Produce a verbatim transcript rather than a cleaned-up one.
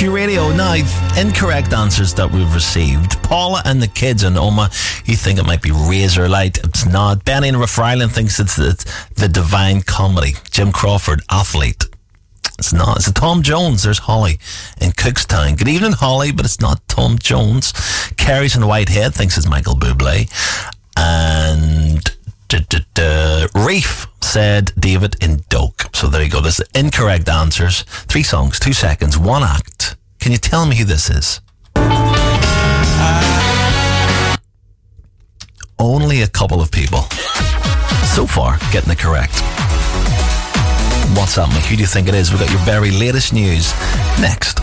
Q Radio. Now, incorrect answers that we've received. Paula and the kids in Oma, you think it might be Razorlight. It's not. Benny and Riff Island thinks it's the, the Divine Comedy. Jim Crawford, Athlete. It's not. It's a Tom Jones. There's Holly in Cookstown. Good evening, Holly, but it's not Tom Jones. Carrie's in Whitehead thinks it's Michael Bublé. And duh, duh, duh, Reef said David in Doak. So there you go. There's the incorrect answers. Three songs, two seconds, one act. Can you tell me who this is? Only a couple of people so far getting it correct. What's up, Mike? Who do you think it is? We've got your very latest news next.